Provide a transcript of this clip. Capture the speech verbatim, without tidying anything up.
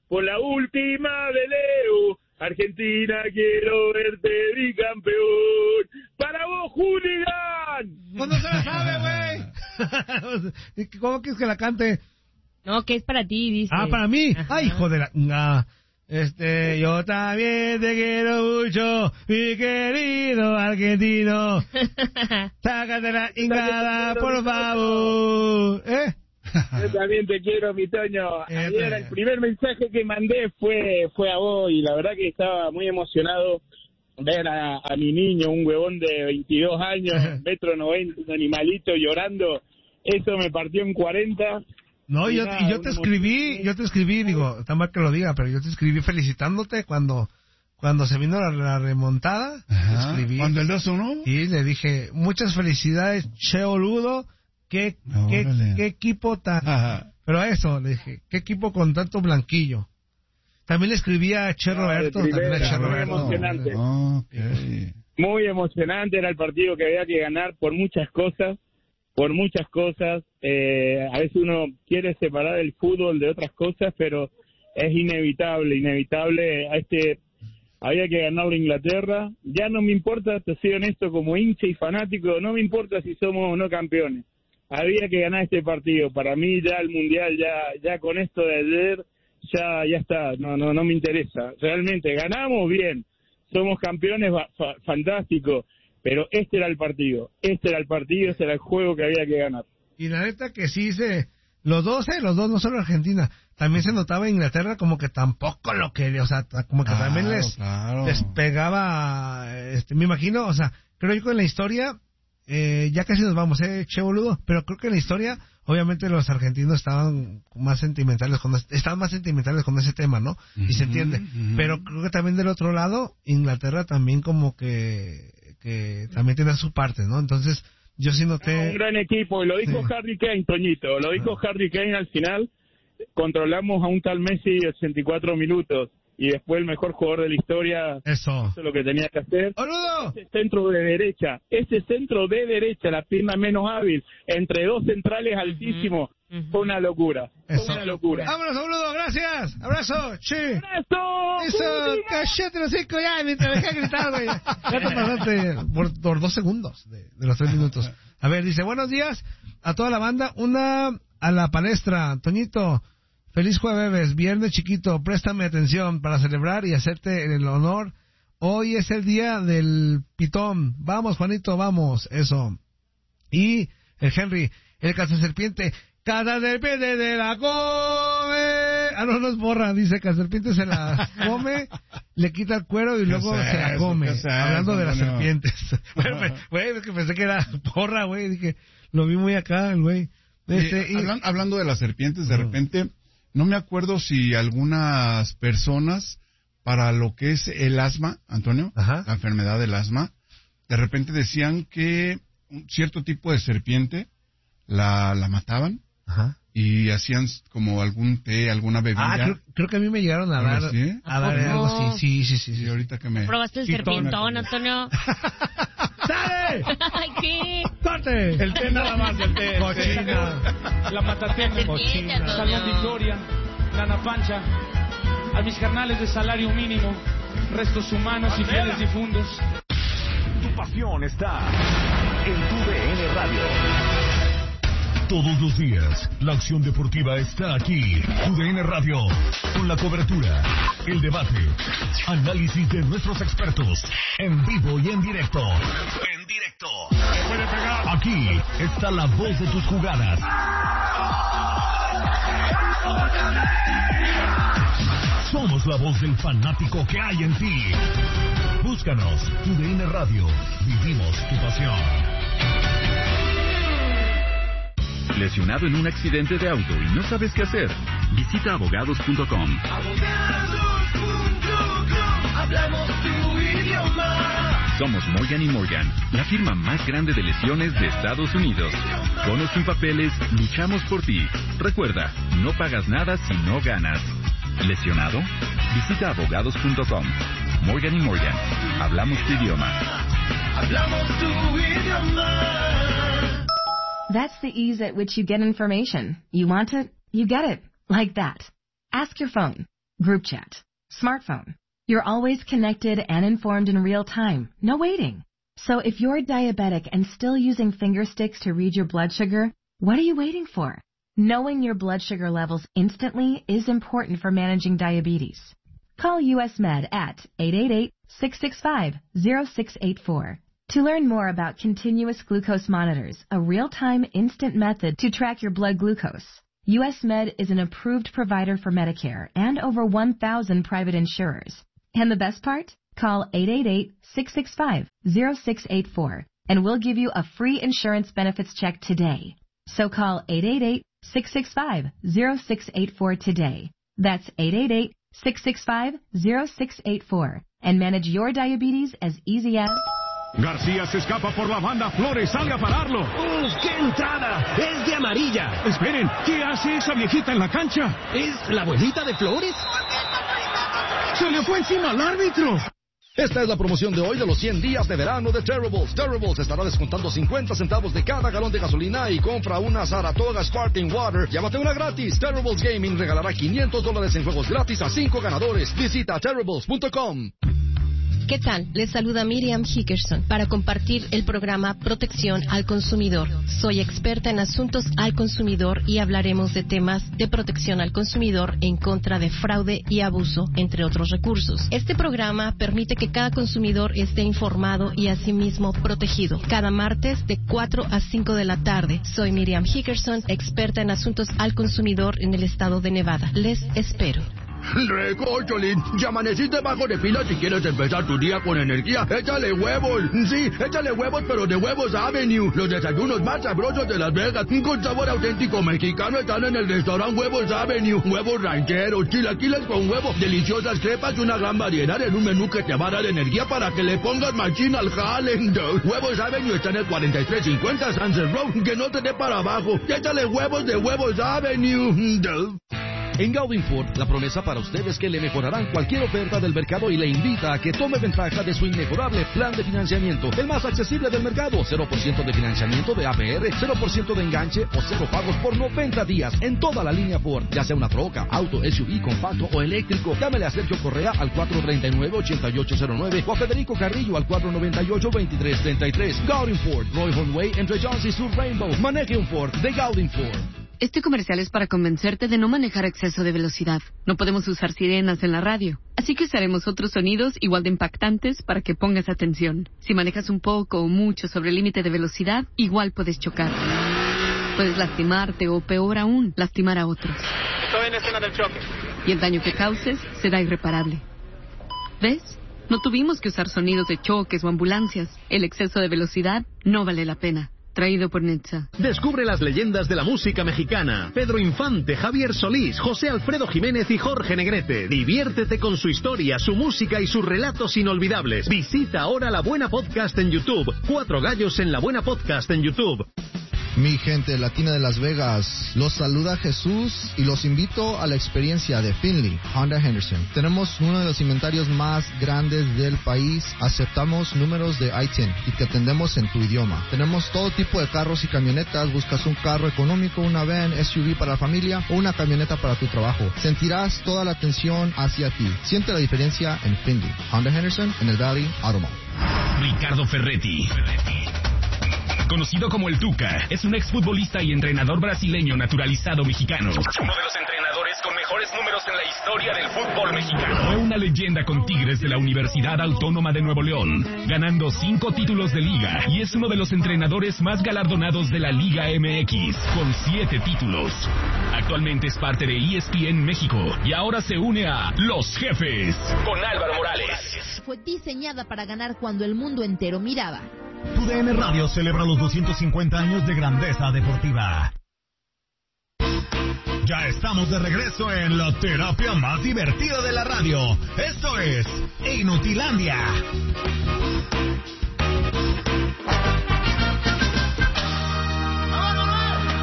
por la última de Leo. Argentina, quiero verte bicampeón. ¡Para vos, Hooligan! Pues no se la sabe, güey. ¿Cómo quieres que la cante? No, que es para ti, dice. Ah, ¿para mí? Ajá. Ay, hijo de la... Ah, este, yo también te quiero mucho, mi querido argentino. Sácate la ingada, por favor. ¿Eh? Yo también te quiero, mi Toño. Ayer el primer mensaje que mandé fue fue a vos y la verdad que estaba muy emocionado ver a, a mi niño, un huevón de veintidós años, metro noventa, un animalito llorando. Eso me partió en cuarenta. No, y yo, nada, y yo te escribí, yo te escribí, digo, está mal que lo diga, pero yo te escribí felicitándote cuando cuando se vino la, la remontada. Ajá. Te escribí. ¿Cuando el dos uno? Y le dije, muchas felicidades, Che Boludo. ¿Qué, No, qué, órale. qué equipo tan... Ajá. Pero eso, le dije, ¿qué equipo con tanto blanquillo? También le escribí a Che No, Roberto. de También a primera, Che muy Roberto. emocionante. Okay. Muy emocionante, era el partido que había que ganar por muchas cosas, por muchas cosas. Eh, a veces uno quiere separar el fútbol de otras cosas, pero es inevitable, inevitable. A este había que ganarle a Inglaterra. Ya no me importa, te soy honesto, como hincha y fanático, no me importa si somos o no campeones. Había que ganar este partido. Para mí ya el mundial, ya ya con esto de ayer, ya ya está. No no no me interesa. Realmente ganamos bien, somos campeones, fa- fantástico. Pero este era el partido, este era el partido, este era el juego que había que ganar. Y la neta que sí se... Los dos, eh, los dos, no solo Argentina. También se notaba Inglaterra como que tampoco lo quería, o sea, como que Claro, también les, claro. les pegaba, este, me imagino, o sea, creo yo que en la historia, eh, ya casi nos vamos, eh, Che Boludo, pero creo que en la historia, obviamente los argentinos estaban más sentimentales con, estaban más sentimentales con ese tema, ¿no? Y se entiende. Ujú. Pero creo que también del otro lado, Inglaterra también como que, que también tiene su parte, ¿no? Entonces, yo sí noté... Un gran equipo, y lo dijo Sí. Harry Kane, Toñito, lo dijo Ah. Harry Kane al final. Controlamos a un tal Messi ochenta y cuatro minutos y después el mejor jugador de la historia Eso. hizo lo que tenía que hacer. ¡Boludo! Ese centro de derecha, ese centro de derecha, la pierna menos hábil, entre dos centrales altísimos, Ujú. fue una locura, fue Eso. una locura. ¡Vámonos, boludo! ¡Gracias! ¡Abrazo! ¡Che! ¡Abrazo! Eso, cállate los cinco ya, mientras dejé gritar, güey. Ya te pasaste por, por dos segundos de, de los tres minutos. A ver, dice, buenos días a toda la banda. Una a la palestra. Toñito, feliz jueves, viernes chiquito. Préstame atención para celebrar y hacerte el honor. Hoy es el día del pitón. Vamos, Juanito, vamos. Eso. Y el Henry, el cazaserpiente. Cazaserpiente de la come. Ah, no, no es borra. Dice cazaserpiente se la come, le quita el cuero y luego es se la eso? come. ¿Qué es Hablando eso, de las Antonio? serpientes. Güey, güey, es que pensé que era porra, güey. Dije, lo vi muy acá, el güey. Este, Sí, y- hablan- hablando de las serpientes, de Ujú. repente, no me acuerdo si algunas personas, para lo que es el asma, Antonio, Ajá. la enfermedad del asma, de repente decían que un cierto tipo de serpiente la, la mataban Ajá. y hacían como algún té, alguna bebida. Ah, creo, creo que a mí me llegaron a ¿Algo dar, así? a dar ¿A poco? algo así. Sí, sí, sí. Sí, sí. ahorita que me... ¿Probaste el Sí, serpientón, toma. Antonio? ¡Dale! Ay, ¿qué? ¡Corte! El té nada más, el té. Cochina. La matatena, Serpiente, Antonio. Salón Victoria, Nana Pancha, a mis carnales de salario mínimo, restos humanos y fieles difuntos. Tu pasión está en tu D N Radio. Todos los días, la acción deportiva está aquí. Tu D N Radio, con la cobertura, el debate, análisis de nuestros expertos, en vivo y en directo. En directo. Aquí está la voz de tus jugadas. Somos la voz del fanático que hay en ti. Búscanos, Tu D N Radio. Vivimos tu pasión. ¿Lesionado en un accidente de auto y no sabes qué hacer? Visita abogados punto com. Hablamos tu idioma. Somos Morgan y Morgan, la firma más grande de lesiones de Estados Unidos. Con o sin papeles, luchamos por ti. Recuerda, no pagas nada si no ganas. ¿Lesionado? Visita abogados punto com. Morgan y Morgan, hablamos tu idioma. Hablamos tu idioma. That's the ease at which you get information. You want it, you get it. Like that. Ask your phone. Group chat. Smartphone. You're always connected and informed in real time. No waiting. So if you're diabetic and still using finger sticks to read your blood sugar, what are you waiting for? Knowing your blood sugar levels instantly is important for managing diabetes. Call U S Med at eight eight eight, six six five, zero six eight four. To learn more about continuous glucose monitors, a real-time instant method to track your blood glucose, U S Med is an approved provider for Medicare and over one thousand private insurers. And the best part? Call eight eight eight, six six five, zero six eight four and we'll give you a free insurance benefits check today. So call eight eight eight, six six five, zero six eight four today. That's eight eight eight, six six five, zero six eight four and manage your diabetes as easy as... García se escapa por la banda, Flores sale a pararlo. ¡Uf, qué entrada! ¡Es de amarilla! Esperen, ¿qué hace esa viejita en la cancha? ¿Es la abuelita de Flores? ¡Se le fue encima al árbitro! Esta es la promoción de hoy de los cien días de verano de Terribles. Terribles estará descontando cincuenta centavos de cada galón de gasolina y compra una Saratoga Sparkling Water. Llévate una gratis. Terribles Gaming regalará quinientos dólares en juegos gratis a cinco ganadores. Visita terribles punto com. ¿Qué tal? Les saluda Miriam Hickerson para compartir el programa Protección al Consumidor. Soy experta en asuntos al consumidor y hablaremos de temas de protección al consumidor en contra de fraude y abuso, entre otros recursos. Este programa permite que cada consumidor esté informado y asimismo protegido. Cada martes de cuatro a cinco de la tarde. Soy Miriam Hickerson, experta en asuntos al consumidor en el estado de Nevada. Les espero. Recocholín, ya amaneciste bajo de pila si quieres empezar tu día con energía. Échale huevos, sí, échale huevos, pero de Huevos Avenue. Los desayunos más sabrosos de Las Vegas, con sabor auténtico mexicano, están en el restaurante Huevos Avenue. Huevos rancheros, chilaquiles con huevo, deliciosas crepas y una gran variedad en un menú que te va a dar energía para que le pongas machín al jale. Huevos Avenue está en el cuarenta y tres cincuenta Sunset Road, que no te dé para abajo. Échale huevos de Huevos Avenue. En Gaudin Ford, la promesa para usted es que le mejorarán cualquier oferta del mercado y le invita a que tome ventaja de su inmejorable plan de financiamiento, el más accesible del mercado, cero por ciento de financiamiento de A P R, cero por ciento de enganche o cero pagos por noventa días en toda la línea Ford, ya sea una troca, auto, S U V, compacto o eléctrico. Llámele a Sergio Correa al cuatro tres nueve, ocho ocho cero nueve o a Federico Carrillo al cuatro nueve ocho, dos tres tres tres. Gaudin Ford, Roy Way entre Jones y Sur Rainbow. Maneje un Ford de Gaudin Ford. Este comercial es para convencerte de no manejar a exceso de velocidad. No podemos usar sirenas en la radio, así que usaremos otros sonidos igual de impactantes para que pongas atención. Si manejas un poco o mucho sobre el límite de velocidad, igual puedes chocar. Puedes lastimarte o, peor aún, lastimar a otros. Estoy en escena del choque. Y el daño que causes será irreparable. ¿Ves? No tuvimos que usar sonidos de choques o ambulancias. El exceso de velocidad no vale la pena. Traído por Netza. Descubre las leyendas de la música mexicana. Pedro Infante, Javier Solís, José Alfredo Jiménez y Jorge Negrete. Diviértete con su historia, su música y sus relatos inolvidables. Visita ahora La Buena Podcast en YouTube. Cuatro Gallos en La Buena Podcast en YouTube. Mi gente latina de Las Vegas, los saluda Jesús y los invito a la experiencia de Finley Honda Henderson. Tenemos uno de los inventarios más grandes del país, aceptamos números de I T I N y te atendemos en tu idioma. Tenemos todo tipo de carros y camionetas, buscas un carro económico, una van, S U V para la familia o una camioneta para tu trabajo. Sentirás toda la atención hacia ti. Siente la diferencia en Finley Honda Henderson en el Valley Auto Mall. Ricardo Ferretti. Conocido como el Tuca, es un exfutbolista y entrenador brasileño naturalizado mexicano. Uno de los entrenadores con mejores números en la historia del fútbol mexicano. Fue una leyenda con Tigres de la Universidad Autónoma de Nuevo León, ganando cinco títulos de liga, y es uno de los entrenadores más galardonados de la Liga M X, con siete títulos. Actualmente es parte de E S P N México, y ahora se une a Los Jefes, con Álvaro Morales. Fue diseñada para ganar cuando el mundo entero miraba. Tu D N Radio celebra los doscientos cincuenta años de grandeza deportiva. Ya estamos de regreso en la terapia más divertida de la radio. Esto es Inutilandia.